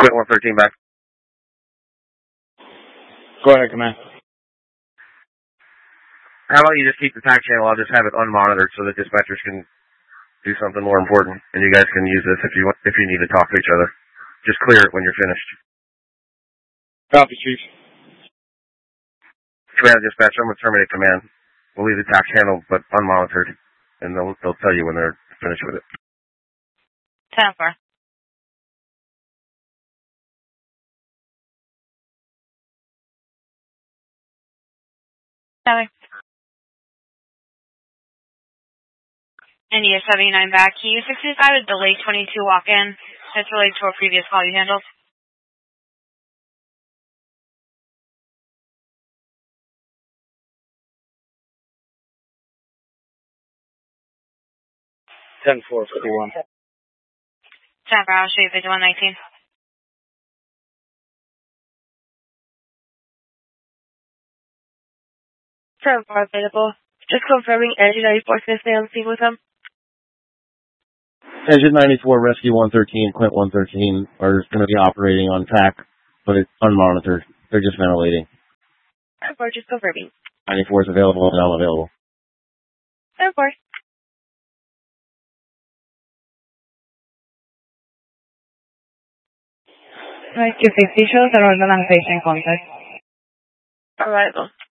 Quit 113 back. Go ahead, command. How about you just keep the TAC channel? I'll just have it unmonitored so that dispatchers can do something more important, and you guys can use this if you need to talk to each other. Just clear it when you're finished. Copy, Chief. Command dispatch, I'm going to terminate command. We'll leave the TAC channel, but unmonitored, and they'll tell you when they're finished with it. 10-4. Tyler. India 79 back. Key 65 is delayed 22 walk-in. That's related to a previous call you handled. Ten four 51. 10-4, I'll show you 5119. Available. Just confirming Engine 94 can stay on scene with them. Engine 94, Rescue 113, Quint 113 are going to be operating on TAC, but it's unmonitored. They're just ventilating. Or just confirming. 94 is available and I'm available. Of course. Rescue 50 shows are on the patient contact. Arrival.